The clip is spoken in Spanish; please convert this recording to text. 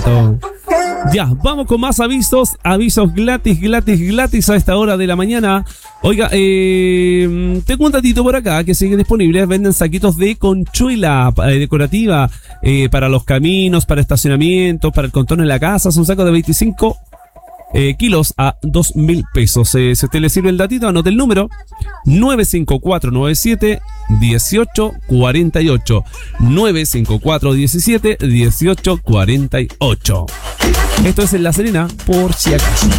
Perfecto. Ya, vamos con más avisos. Avisos gratis a esta hora de la mañana. Oiga, tengo un datito por acá que sigue disponible. Venden saquitos de conchuela decorativa para los caminos, para estacionamientos, para el contorno de la casa. Son sacos de 25 kilos a 2.000 pesos. Si a usted le sirve el datito, anote el número 95497-1848. 95417-1848. Esto es en La Serena, por si acaso.